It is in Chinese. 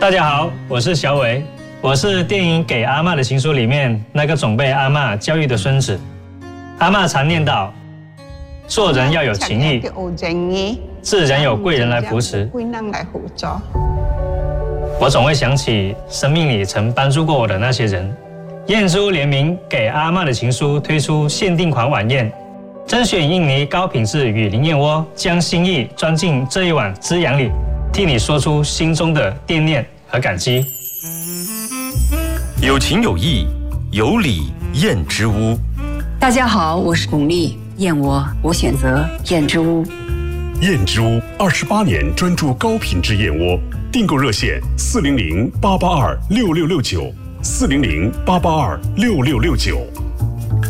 大家好，我是小伟，我是电影《给阿嬷的情书》里面那个总被阿嬷教育的孙子。阿嬷常念叨，做人要有情义，自然有贵人来扶持。我总会想起生命里曾帮助过我的那些人。燕珠联名《给阿嬷的情书》推出限定款晚宴，甄选印尼高品质雨林燕窝，将心意装进这一碗滋养里，替你说出心中的惦念和感激。 有情有义，有礼燕之屋。 大家好，我是巩俐，燕窝我选择燕之屋。 燕之屋28年专注高品质燕窝，订购热线400-882-6669，400-882-6669。